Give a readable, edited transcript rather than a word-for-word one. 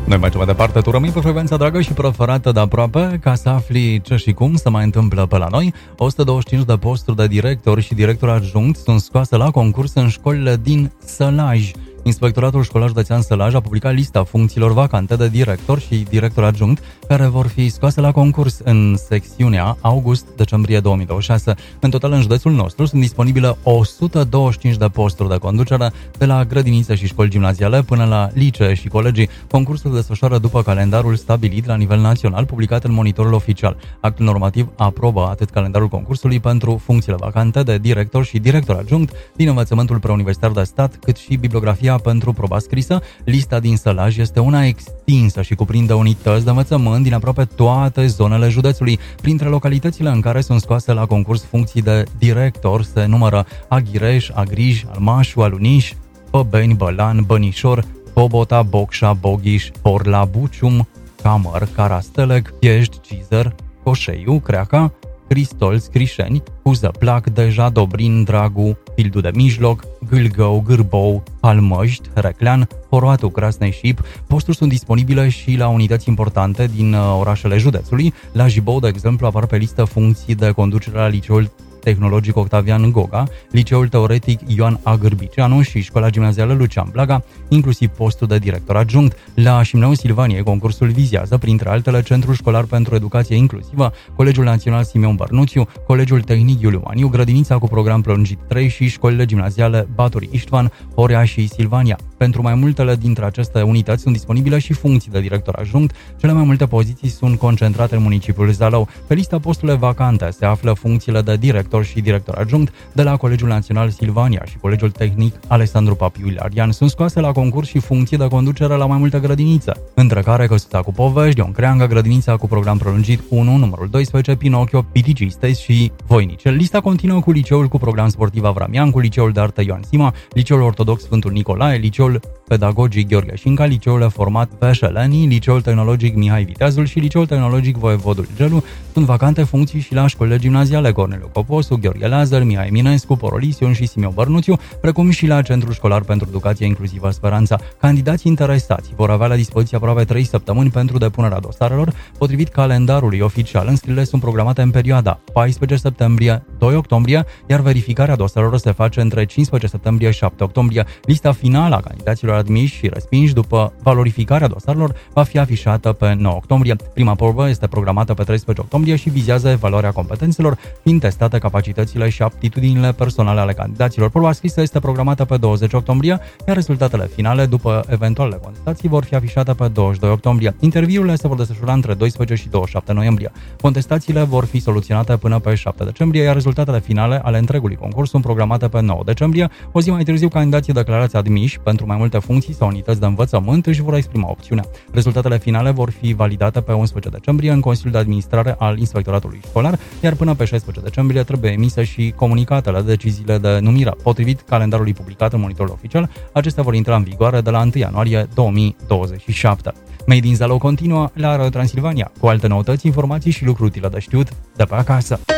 Noi mergem mai departe, tu rămâi pe frecvența dragă și preferată de aproape, ca să afli ce și cum se mai întâmplă pe la noi. 125 de posturi de director și director adjunct sunt scoase la concurs în școlile din Sălaj. Inspectoratul Școlar Județean Sălaj a publicat lista funcțiilor vacante de director și director adjunct care vor fi scoase la concurs în secțiunea august-decembrie 2026. În total, în județul nostru sunt disponibile 125 de posturi de conducere, de la grădinițe și școli gimnaziale până la licee și colegii. Concursul se desfășoară după calendarul stabilit la nivel național, publicat în Monitorul Oficial. Actul normativ aprobă atât calendarul concursului pentru funcțiile vacante de director și director adjunct din învățământul preuniversitar de stat, cât și bibliografia pentru proba scrisă. Lista din Sălaj este una extinsă și cuprinde unități de învățământ din aproape toate zonele județului. Printre localitățile în care sunt scoase la concurs funcții de director se numără Aghireș, Agrij, Almașu, Aluniș, Păbeni, Bălan, Bănișor, Bobota, Bocșa, Boghiș, Porla, Bucium, Camăr, Carastelec, Piești, Cizăr, Coșeiu, Creaca, Cristol, Scrișeni, Huzăplac, Deja, Dobrin, Dragu, Fildu de Mijloc, Gâlgău, Gârbou, Palmăști, Reclean, Horoatu, Crasnei Șip. Posturi sunt disponibile și la unități importante din orașele județului. La Jibou, de exemplu, apar pe listă funcții de conducere la Liceul Tehnologic Octavian Goga, Liceul Teoretic Ioan Agârbiceanu și Școala Gimnazială Lucian Blaga, inclusiv postul de director adjunct. La Șimleul Silvaniei, concursul vizează, printre altele, Centrul Școlar pentru Educație Inclusivă, Colegiul Național Simeon Bărnuțiu, Colegiul Tehnic Iuliu Maniu, Grădinița cu program prelungit 3 și școlile gimnaziale Baturi Iștvan, Horea și Silvania. Pentru mai multele dintre aceste unități sunt disponibile și funcții de director adjunct. Cele mai multe poziții sunt concentrate în municipiul Zalău. Pe lista posturile vacante se află funcțiile de director și director adjunct de la Colegiul Național Silvania și Colegiul Tehnic Alexandru Papiu Ilarian. Sunt scoase la concurs și funcții de conducere la mai multe grădinițe, între care Căsuța cu Povești, Ion Creangă, Grădinița cu program prelungit 1, numărul 12, Pinocchio, PTG States și Voinice. Lista continuă cu Liceul cu program sportiv Avramian, cu Liceul de Artă Ioan Sima, Liceul Ortodox Sfântul Nicolae, Liceul Pedagogic Gheorghe Șinca, Liceul Format Veșeleni, Liceul Tehnologic Mihai Viteazul și Liceul Tehnologic Voievodul Gelu. Sunt vacante funcții și la școlile gimnaziale Corneliu Coposu, Gheorghe Lazar, Mihai Eminescu, Porolisiun și Simeon Bărnuțiu, precum și la Centrul Școlar pentru Educație Inclusivă Speranța. Candidații interesați vor avea la dispoziție aproape 3 săptămâni pentru depunerea dosarelor. Potrivit calendarului oficial, înscrierile sunt programate în perioada 14 septembrie-2 octombrie, iar verificarea dosarelor se face între 15 septembrie și 7 octombrie. Lista finală a candidaților admiși și respinși după valorificarea dosarelor va fi afișată pe 9 octombrie. Prima probă este programată pe 13 octombrie și vizează evaluarea competențelor, fiind testate capacitățile și aptitudinile personale ale candidaților. Proba scrisă este programată pe 20 octombrie, iar rezultatele finale, după eventualele contestații, vor fi afișate pe 22 octombrie. Interviurile se vor desfășura între 12 și 27 noiembrie. Contestațiile vor fi soluționate până pe 7 decembrie, iar rezultatele finale ale întregului concurs sunt programate pe 9 decembrie. O zi mai târziu, candidații declarați admiși pentru mai multe funcții sau unități de învățământ își vor exprima opțiunea. Rezultatele finale vor fi validate pe 11 decembrie în Consiliul de Administrare al Inspectoratului Școlar, iar până pe 16 decembrie trebuie emise și comunicatele de deciziile de numire. Potrivit calendarului publicat în Monitorul Oficial, acestea vor intra în vigoare de la 1 ianuarie 2027. Made in Zalău continuă la Radio Transilvania cu alte noutăți, informații și lucruri utile de știut de pe acasă.